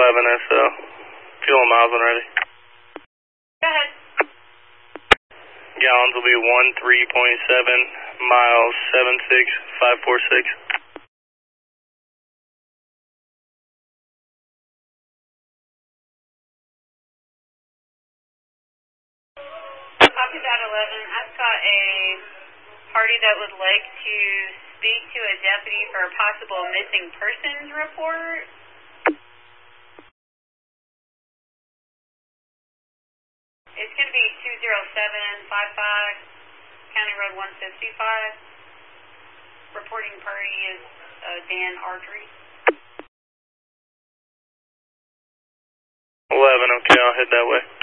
SO. Fuel and miles when ready. Go ahead. Gallons will be 13.7, miles 76546. Copy that, 11. I've got a party that would like to speak to a deputy for a possible missing persons report. It's going to be 20755, County Road 155. Reporting party is Dan Ardrey. 11, okay, I'll head that way.